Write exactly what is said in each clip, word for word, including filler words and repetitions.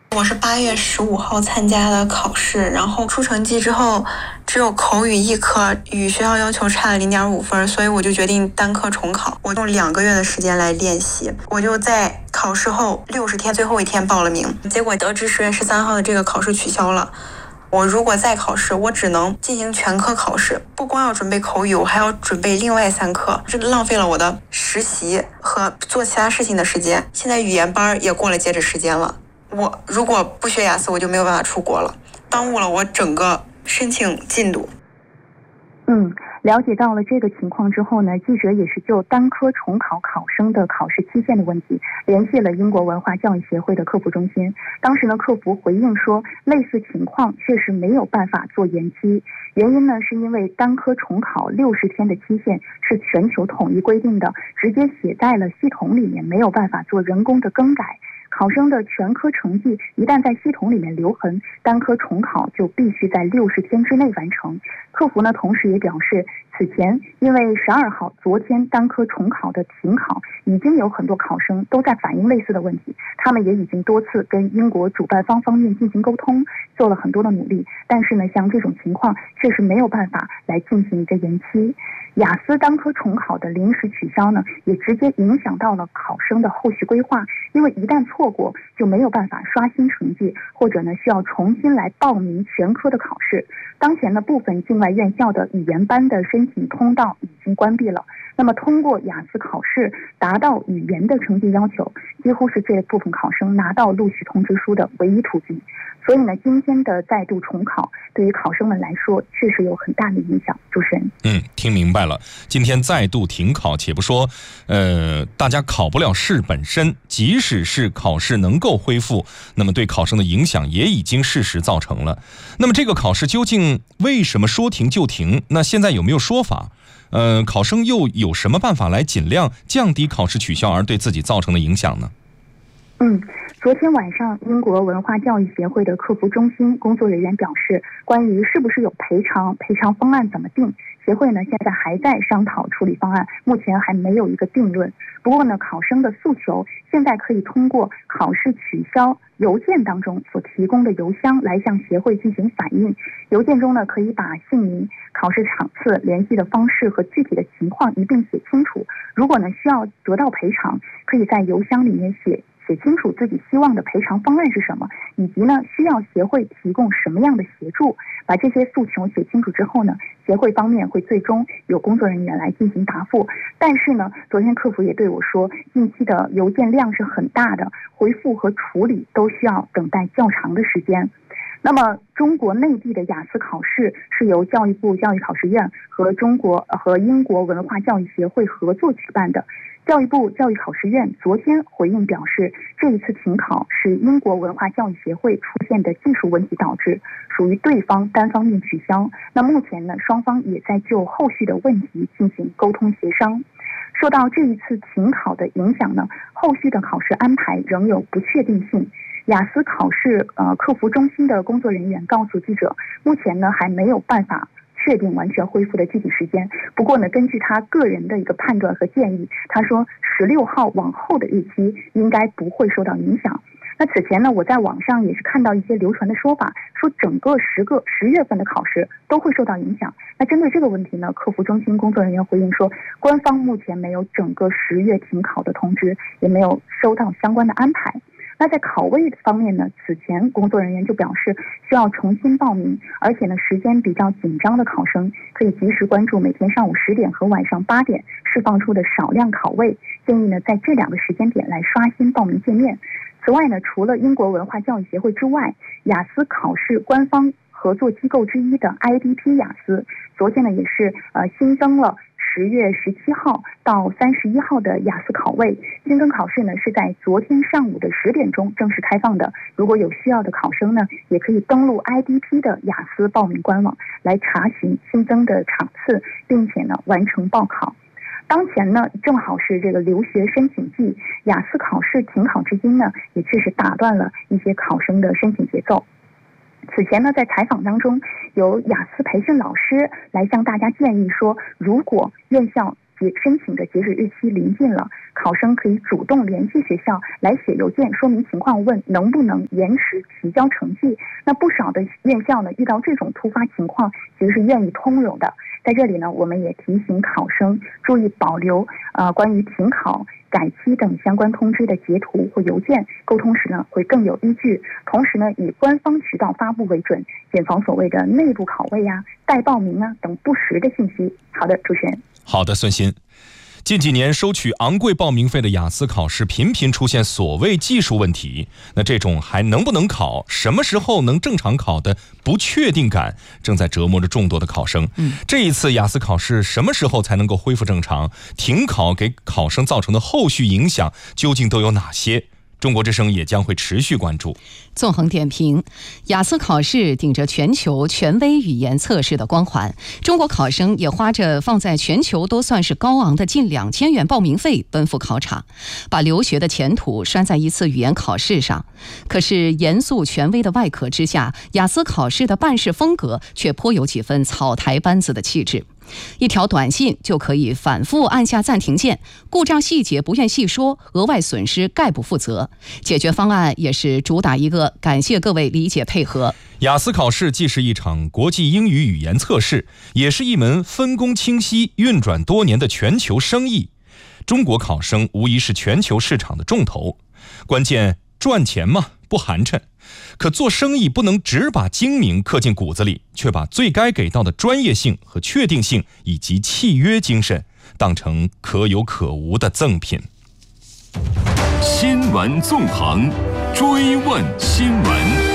我是八月十五号参加的考试，然后出成绩之后，只有口语一科与学校要求差了零点五分，所以我就决定单科重考。我用两个月的时间来练习，我就在考试后六十天最后一天报了名，结果得知十月十三号的这个考试取消了。我如果再考试，我只能进行全科考试，不光要准备口语，我还要准备另外三科，这浪费了我的实习和做其他事情的时间。现在语言班也过了截止时间了，我如果不学雅思，我就没有办法出国了，耽误了我整个申请进度。 嗯，了解到了这个情况之后呢，记者也是就单科重考考生的考试期限的问题联系了英国文化教育协会的客服中心。当时呢，客服回应说，类似情况确实没有办法做延期，原因呢是因为单科重考六十天的期限是全球统一规定的，直接写在了系统里面，没有办法做人工的更改。考生的全科成绩一旦在系统里面留痕，单科重考就必须在六十天之内完成。客服呢，同时也表示，此前因为十二号昨天单科重考的停考，已经有很多考生都在反映类似的问题，他们也已经多次跟英国主办方方面进行沟通，做了很多的努力，但是呢，像这种情况确实没有办法来进行一个延期。雅思单科重考的临时取消呢，也直接影响到了考生的后续规划，因为一旦错过就没有办法刷新成绩，或者呢需要重新来报名全科的考试。当前呢，部分境外院校的语言班的申请通道已经关闭了，那么通过雅思考试达到语言的成绩要求，几乎是这部分考生拿到录取通知书的唯一途径。所以呢，今天的再度重考对于考生们来说确实有很大的影响。主持人， 嗯，听明白了。今天再度停考，且不说，呃，大家考不了试本身，即使是考试能够恢复，那么对考生的影响也已经事实造成了。那么这个考试究竟为什么说停就停？那现在有没有说法？呃，考生又有什么办法来尽量降低考试取消而对自己造成的影响呢？ 嗯，昨天晚上，英国文化教育协会的客服中心工作人员表示，关于是不是有赔偿、赔偿方案怎么定，协会呢现在还在商讨处理方案，目前还没有一个定论。不过呢，考生的诉求现在可以通过考试取消邮件当中所提供的邮箱来向协会进行反映。邮件中呢，可以把姓名、考试场次、联系的方式和具体的情况一并写清楚。如果呢需要得到赔偿，可以在邮箱里面写。写清楚自己希望的赔偿方案是什么，以及呢需要协会提供什么样的协助。把这些诉求写清楚之后呢，协会方面会最终有工作人员来进行答复。但是呢，昨天客服也对我说，近期的邮件量是很大的，回复和处理都需要等待较长的时间。那么中国内地的雅思考试是由教育部教育考试院和中国和英国文化教育协会合作举办的。教育部教育考试院昨天回应表示，这一次停考是英国文化教育协会出现的技术问题导致，属于对方单方面取消。那目前呢，双方也在就后续的问题进行沟通协商。受到这一次停考的影响呢，后续的考试安排仍有不确定性。雅思考试呃客服中心的工作人员告诉记者，目前呢还没有办法确定完全恢复的具体时间。不过呢，根据他个人的一个判断和建议，他说十六号往后的日期应该不会受到影响。那此前呢，我在网上也是看到一些流传的说法，说整个十个十月份的考试都会受到影响。那针对这个问题呢，客服中心工作人员回应说，官方目前没有整个十月停考的通知，也没有收到相关的安排。那在考位方面呢，此前工作人员就表示需要重新报名，而且呢时间比较紧张的考生可以及时关注每天上午十点和晚上八点释放出的少量考位，建议呢在这两个时间点来刷新报名界面。此外呢，除了英国文化教育协会之外，雅思考试官方合作机构之一的 I D P 雅思，昨天呢也是呃新增了十月十七号到三十一号的雅思考位。新增考试呢是在昨天上午的十点钟正式开放的。如果有需要的考生呢，也可以登录 I D P 的雅思报名官网来查询新增的场次，并且呢完成报考。当前呢正好是这个留学申请季，雅思考试停考至今呢，也确实打断了一些考生的申请节奏。此前呢，在采访当中，有雅思培训老师来向大家建议说，如果院校截申请的截止日期临近了，考生可以主动联系学校来写邮件说明情况，问能不能延迟提交成绩。那不少的院校呢，遇到这种突发情况，其实是愿意通融的。在这里呢，我们也提醒考生注意保留呃关于停考、改期等相关通知的截图或邮件，沟通时呢会更有依据。同时呢，以官方渠道发布为准，谨防所谓的内部考位啊、代报名啊等不实的信息。好的，主持人。 好的，孙鑫。近几年收取昂贵报名费的雅思考试频频出现所谓技术问题，那这种还能不能考、什么时候能正常考的不确定感正在折磨着众多的考生。嗯，这一次雅思考试什么时候才能够恢复正常？停考给考生造成的后续影响究竟都有哪些？中国之声也将会持续关注。 纵横点评，雅思考试顶着全球权威语言测试的光环，中国考生也花着放在全球都算是高昂的近两千元报名费奔赴考场，把留学的前途拴在一次语言考试上。可是严肃权威的外壳之下，雅思考试的办事风格却颇有几分草台班子的气质。一条短信就可以反复按下暂停键，故障细节不愿细说，额外损失概不负责。解决方案也是主打一个感谢各位理解配合。 雅思考试既是一场国际英语语言测试，也是一门分工清晰、运转多年的全球生意。中国考生无疑是全球市场的重头，关键赚钱嘛，不寒碜。可做生意不能只把精明刻进骨子里，却把最该给到的专业性和确定性以及契约精神当成可有可无的赠品。 新闻纵横，追问新闻。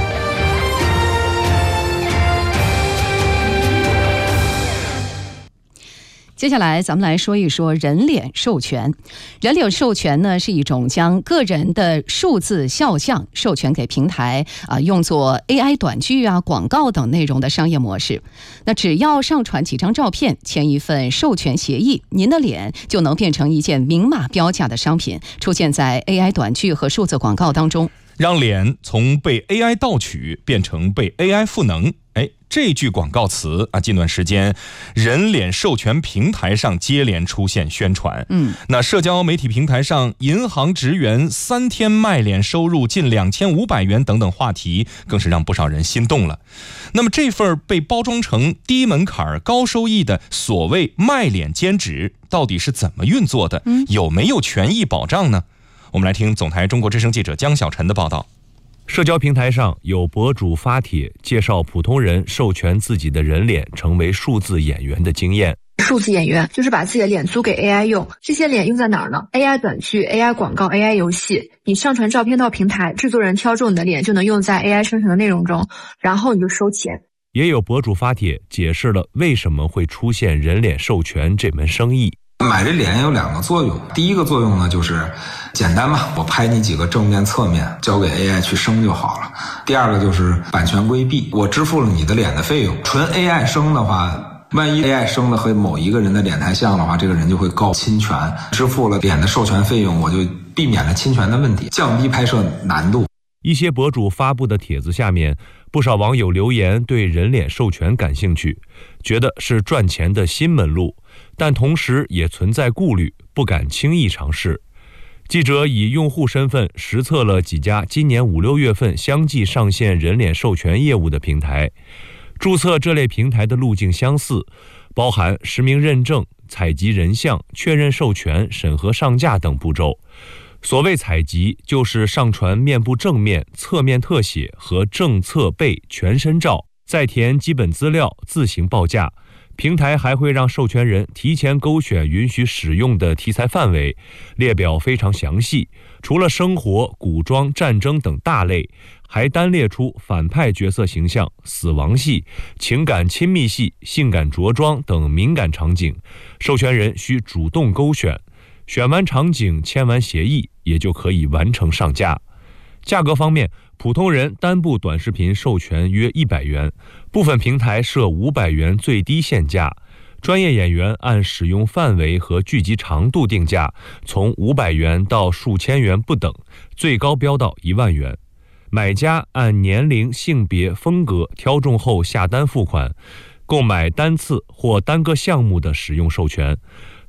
接下来咱们来说一说人脸授权。人脸授权呢，是一种将个人的数字肖像授权给平台啊、呃，用作 A I 短剧啊、广告等内容的商业模式。那只要上传几张照片，签一份授权协议，您的脸就能变成一件明码标价的商品，出现在 A I 短剧和数字广告当中， 让脸从被 A I 盗取变成被 A I 赋能。哎，这句广告词啊，近段时间人脸授权平台上接连出现宣传。嗯，那社交媒体平台上银行职员三天卖脸收入近两千五百元等等话题，更是让不少人心动了。那么这份被包装成低门槛高收益的所谓卖脸兼职，到底是怎么运作的？有没有权益保障呢？我们来听总台中国之声记者江小晨的报道。 社交平台上有博主发帖介绍普通人授权自己的人脸成为数字演员的经验。 数字演员就是把自己的脸租给 A I 用，这些脸用在哪儿呢？ A I 短剧、A I 广告、A I 游戏。你上传照片到平台，制作人挑中你的脸就能用在 A I 生成的内容中，然后你就收钱。 也有博主发帖解释了为什么会出现人脸授权这门生意。 买这脸有两个作用，第一个作用呢就是简单嘛，我拍你几个正面侧面交给 A I 去生就好了。第二个就是版权规避，我支付了你的脸的费用，纯 A I 生的话，万一 A I 生的和某一个人的脸太像的话，这个人就会告侵权，支付了脸的授权费用，我就避免了侵权的问题，降低拍摄难度。 一些博主发布的帖子下面，不少网友留言对人脸授权感兴趣，觉得是赚钱的新门路，但同时也存在顾虑，不敢轻易尝试。记者以用户身份实测了几家今年五六月份相继上线人脸授权业务的平台，注册这类平台的路径相似，包含实名认证、采集人像、确认授权、审核上架等步骤。所谓采集，就是上传面部正面、侧面特写和正侧背全身照，再填基本资料，自行报价。平台还会让授权人提前勾选允许使用的题材范围，列表非常详细，除了生活、古装、战争等大类，还单列出反派角色形象、死亡戏、情感亲密戏、性感着装等敏感场景，授权人需主动勾选。选完场景，签完协议，也就可以完成上架。价格方面，普通人单部短视频授权约一百元，部分平台设五百元最低限价。专业演员按使用范围和剧集长度定价，从五百元到数千元不等，最高标到一万元。买家按年龄、性别、风格挑中后下单付款，购买单次或单个项目的使用授权。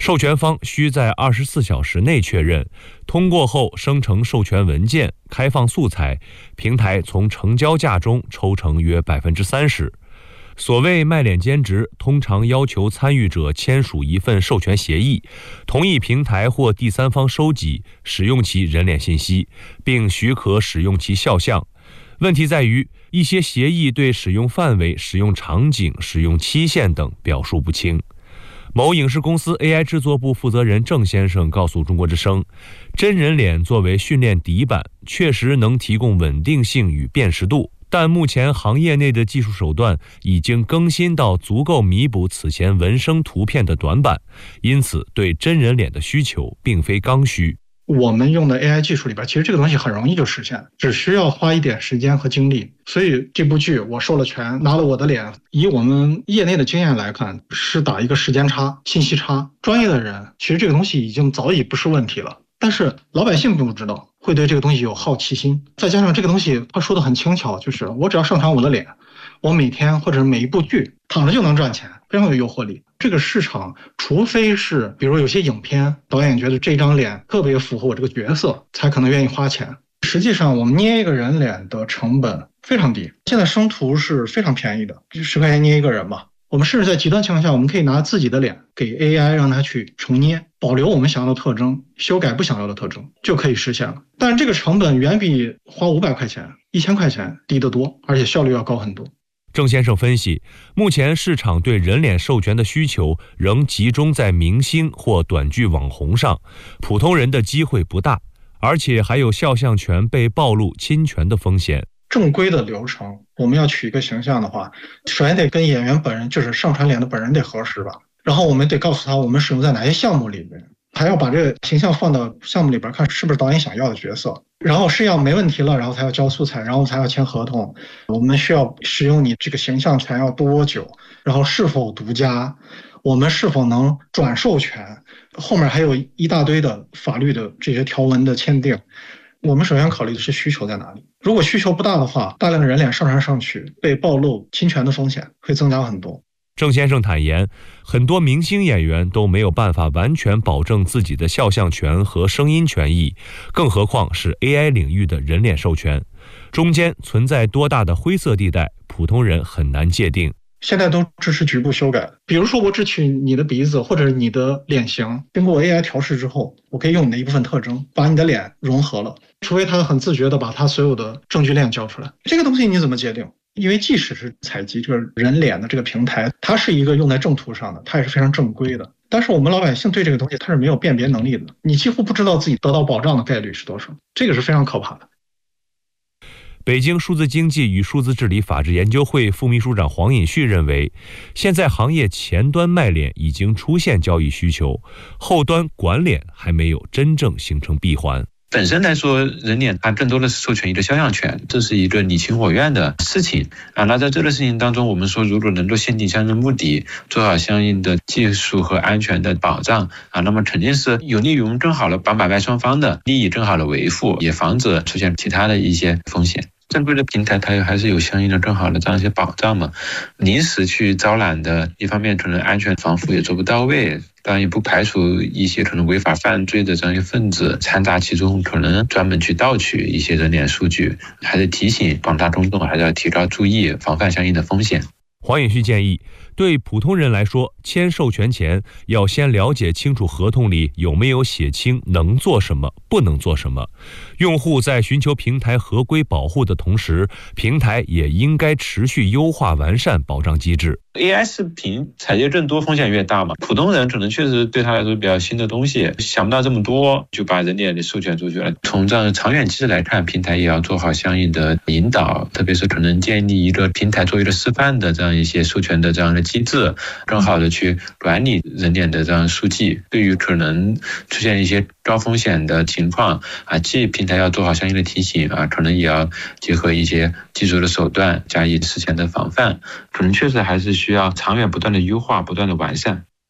授权方需在二十四小时内确认，通过后生成授权文件，开放素材，平台从成交价中抽成约百分之三十。所谓卖脸兼职，通常要求参与者签署一份授权协议，同意平台或第三方收集、使用其人脸信息，并许可使用其肖像。问题在于，一些协议对使用范围、使用场景、使用期限等表述不清。某影视公司 A I 制作部负责人郑先生告诉中国之声，真人脸作为训练底板，确实能提供稳定性与辨识度，但目前行业内的技术手段已经更新到足够弥补此前纹身图片的短板，因此对真人脸的需求并非刚需。 我们用的 A I 技术里边，其实这个东西很容易就实现，只需要花一点时间和精力。所以这部剧我授了权，拿了我的脸，以我们业内的经验来看，是打一个时间差、信息差。专业的人其实这个东西已经早已不是问题了，但是老百姓并不知道，会对这个东西有好奇心。再加上这个东西他说的很轻巧，就是我只要上传我的脸，我每天或者每一部剧躺着就能赚钱，非常有诱惑力。这个市场除非是比如有些影片导演觉得这张脸特别符合我这个角色，才可能愿意花钱。实际上我们捏一个人脸的成本非常低，现在生图是非常便宜的，十块钱捏一个人嘛。我们甚至在极端情况下，我们可以拿自己的脸给 A I 让它去重捏，保留我们想要的特征，修改不想要的特征，就可以实现了。但是这个成本远比花五百块钱、一千块钱低得多，而且效率要高很多。 郑先生分析，目前市场对人脸授权的需求仍集中在明星或短剧网红上，普通人的机会不大，而且还有肖像权被暴露侵权的风险。 正规的流程，我们要取一个形象的话，首先得跟演员本人，就是上传脸的本人得核实吧，然后我们得告诉他我们使用在哪些项目里面，还要把这个形象放到项目里边看是不是导演想要的角色，然后试样没问题了，然后才要交素材，然后才要签合同。我们需要使用你这个形象权要多久，然后是否独家，我们是否能转授权，后面还有一大堆的法律的这些条文的签订。我们首先考虑的是需求在哪里，如果需求不大的话，大量的人脸上传上去，被暴露侵权的风险会增加很多。 郑先生坦言，很多明星演员都没有办法完全保证自己的肖像权和声音权益，更何况是 A I 领域的人脸授权，中间存在多大的灰色地带，普通人很难界定。 现在都支持局部修改，比如说我只取你的鼻子或者你的脸型，经过 A I 调试之后，我可以用你的一部分特征把你的脸融合了，除非他很自觉的把他所有的证据链交出来。这个东西你怎么界定？因为即使是采集这个人脸的这个平台，它是一个用在正图上的，它也是非常正规的，但是我们老百姓对这个东西它是没有辨别能力的，你几乎不知道自己得到保障的概率是多少，这个是非常可怕的。 北京数字经济与数字治理法治研究会副秘书长黄尹旭认为，现在行业前端卖脸已经出现交易需求，后端管脸还没有真正形成闭环。 本身来说，人脸它更多的是授权一个肖像权，这是一个你情我愿的事情啊。那在这个事情当中，我们说如果能够限定相应目的，做好相应的技术和安全的保障啊，那么肯定是有利于我们更好的把买卖双方的利益更好的维护，也防止出现其他的一些风险。正规的平台它还是有相应的更好的这样一些保障嘛。临时去招揽的，一方面可能安全防护也做不到位，当然也不排除一些可能违法犯罪的这样一些分子掺杂其中，可能专门去盗取一些人脸数据。还是提醒广大公众还是要提高注意，防范相应的风险。 黄尹旭建议，对普通人来说，签授权前要先了解清楚合同里有没有写清能做什么，不能做什么。用户在寻求平台合规保护的同时，平台也应该持续优化完善保障机制。 A I 视频采集更多，风险越大嘛。普通人可能确实对他来说比较新的东西，想不到这么多，就把人脸给授权出去了。从这样长远机制来看，平台也要做好相应的引导，特别是可能建立一个平台作为一个示范的这样一些授权的这样的机制，更好的去管理人脸的这样数据。对于可能出现一些高风险的情况啊，既平台要做好相应的提醒啊，可能也要结合一些技术的手段加以事前的防范，可能确实还是需要长远不断的优化，不断的完善。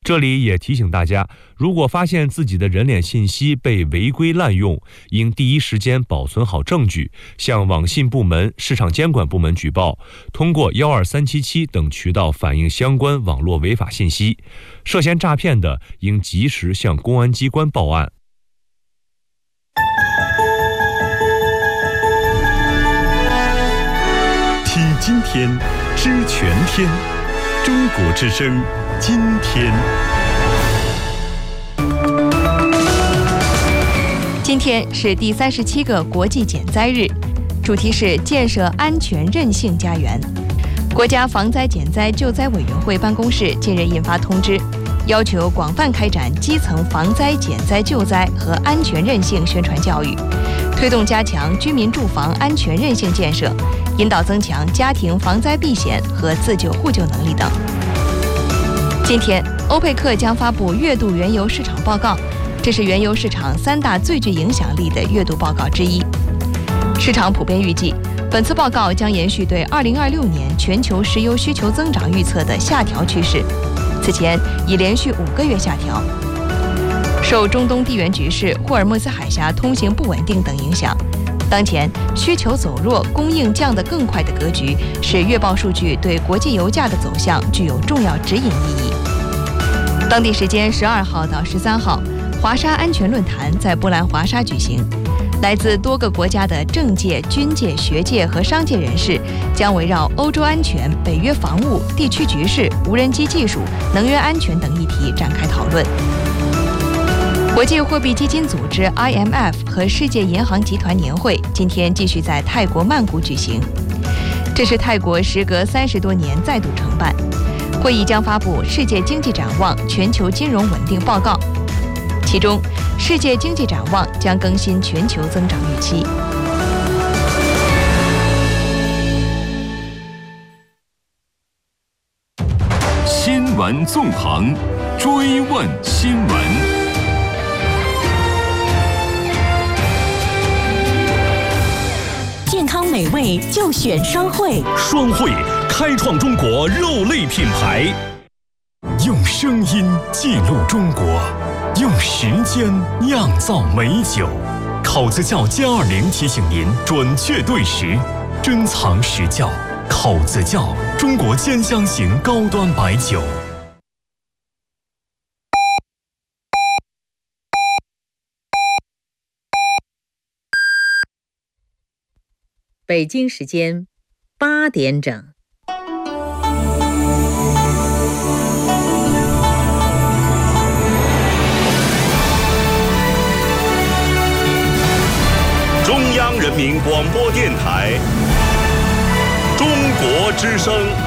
这里也提醒大家，如果发现自己的人脸信息被违规滥用，应第一时间保存好证据，向网信部门、市场监管部门举报，通过一二三七七等渠道反映相关网络违法信息。涉嫌诈骗的，应及时向公安机关报案。 听今天，知全天，中国之声。今天， 今天是第三十七个国际减灾日，主题是建设安全韧性家园。国家防灾减灾救灾委员会办公室近日印发通知，要求广泛开展基层防灾减灾救灾和安全韧性宣传教育，推动加强居民住房安全韧性建设，引导增强家庭防灾避险和自救互救能力等。今天，欧佩克将发布月度原油市场报告，这是原油市场三大最具影响力的月度报告之一。市场普遍预计，本次报告将延续对二零二六年全球石油需求增长预测的下调趋势，此前已连续五个月下调。受中东地缘局势、霍尔木兹海峡通行不稳定等影响，当前需求走弱、供应降得更快的格局，使月报数据对国际油价的走向具有重要指引意义。当地时间十二号到十三号，华沙安全论坛在波兰华沙举行，来自多个国家的政界、军界、学界和商界人士将围绕欧洲安全、北约防务、地区局势、无人机技术、能源安全等议题展开讨论。国际货币基金组织 I M F 和世界银行集团年会今天继续在泰国曼谷举行，这是泰国时隔三十多年再度承办。会议将发布《世界经济展望：全球金融稳定报告》，其中《世界经济展望》将更新全球增长预期。 新闻纵横，追问新闻。 健康美味就选双汇， 双汇开创中国肉类品牌， 用声音记录中国，用时间酿造美酒。考子窖歼二零提醒您准确对时，珍藏实窖。考子窖，中国兼香型高端白酒。 北京时间八点整。 中央人民广播电台，中国之声。